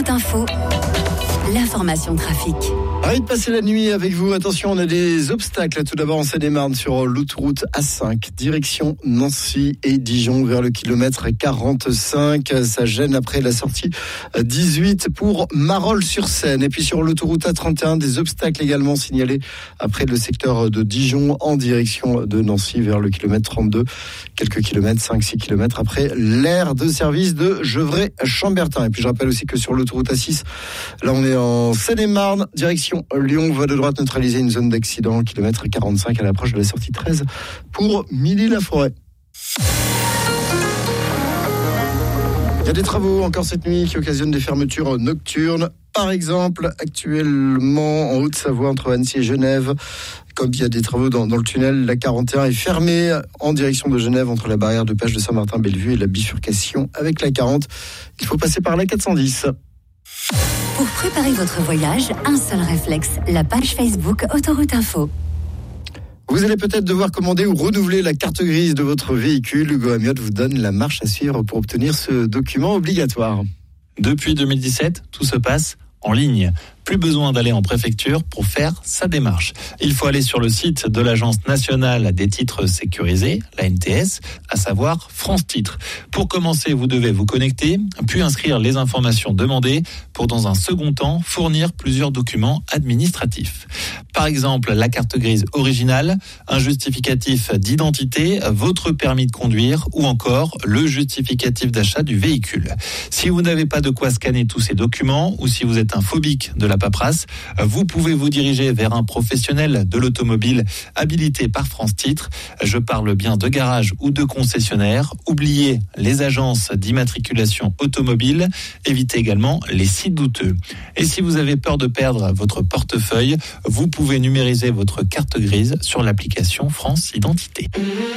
Autoroute Info, l'information trafic. Ravi de passer la nuit avec vous. Attention, on a des obstacles. Tout d'abord en Seine-et-Marne sur l'autoroute A5, direction Nancy et Dijon vers le kilomètre 45. Ça gêne après la sortie 18 pour Marolles-sur-Seine. Et puis sur l'autoroute A31, des obstacles également signalés après le secteur de Dijon en direction de Nancy vers le kilomètre 32. Quelques kilomètres, 5-6 kilomètres après l'aire de service de Gevrey-Chambertin. Et puis je rappelle aussi que sur l'autoroute A6, là on est en Seine-et-Marne, direction Lyon, voie de droite neutralisée, une zone d'accident, kilomètre 45 à l'approche de la sortie 13 pour Milly-la-Forêt. Il y a des travaux encore cette nuit qui occasionnent des fermetures nocturnes. Par exemple, actuellement en Haute-Savoie entre Annecy et Genève, comme il y a des travaux dans le tunnel, la 41 est fermée en direction de Genève entre la barrière de pêche de Saint-Martin-Bellevue et la bifurcation avec la 40. Il faut passer par la 410. Pour préparer votre voyage, un seul réflexe, la page Facebook Autoroute Info. Vous allez peut-être devoir commander ou renouveler la carte grise de votre véhicule. Hugo Amiot vous donne la marche à suivre pour obtenir ce document obligatoire. Depuis 2017, tout se passe en ligne. Plus besoin d'aller en préfecture pour faire sa démarche. Il faut aller sur le site de l'Agence nationale des titres sécurisés, la NTS, à savoir France Titres. Pour commencer, vous devez vous connecter, puis inscrire les informations demandées pour, dans un second temps, fournir plusieurs documents administratifs. Par exemple, la carte grise originale, un justificatif d'identité, votre permis de conduire ou encore le justificatif d'achat du véhicule. Si vous n'avez pas de quoi scanner tous ces documents ou si vous êtes un phobique de la paperasse, vous pouvez vous diriger vers un professionnel de l'automobile habilité par France Titres. Je parle bien de garage ou de concessionnaire. Oubliez les agences d'immatriculation automobile. Évitez également les sites douteux. Et si vous avez peur de perdre votre portefeuille, vous pouvez numériser votre carte grise sur l'application France Identité.